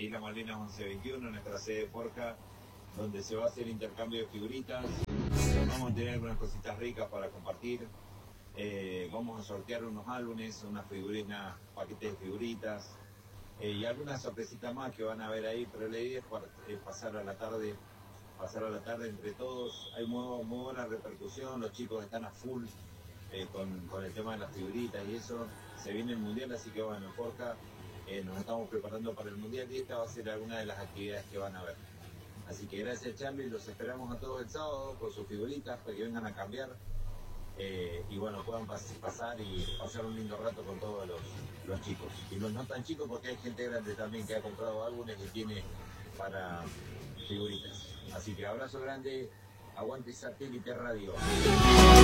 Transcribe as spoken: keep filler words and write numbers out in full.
Isla Malvinas once veintiuno, nuestra sede de Forja, donde se va a hacer intercambio de figuritas. Vamos a tener algunas cositas ricas para compartir. Eh, vamos a sortear unos álbumes, unas figurinas, paquetes de figuritas eh, y algunas sorpresitas más que van a ver ahí, pero la idea es, para, es pasar a la tarde, pasar a la tarde entre todos. Hay muy, muy buena repercusión, los chicos están a full eh, con, con el tema de las figuritas y eso. Se viene el mundial, así que bueno, en Forja eh, nos estamos preparando para el mundial y esta va a ser alguna de las actividades que van a ver. Así que gracias, Charlie, los esperamos a todos el sábado con sus figuritas para que vengan a cambiar. Eh, y bueno, puedan pas pasar y pasar un lindo rato con todos los, los chicos. Y los no tan chicos, porque hay gente grande también que ha comprado álbumes que tiene para figuritas. Así que abrazo grande, aguante Satélite Radio.